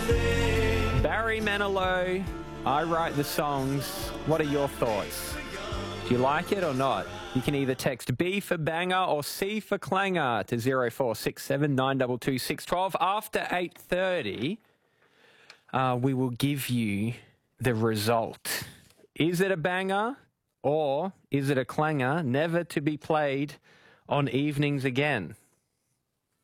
Barry Manilow, I write the songs. What are your thoughts? Do you like it or not? You can either text B for banger or C for clanger to 0467 922 612. After 8:30, we will give you the result. Is it a banger or is it a clanger, never to be played on evenings again?